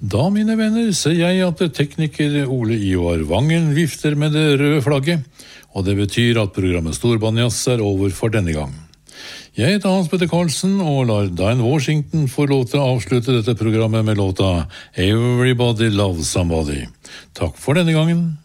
Da, mine venner, ser jeg at tekniker Ole Ivar Vangen vifter med det røde flagget, og det betyr at programmet Storbanjas er over for denne gang. Jeg heter Hans Petter Karlsen og lar Diane Washington få lov til å avslutte dette programmet med låta Everybody Loves Somebody. Takk for denne gangen.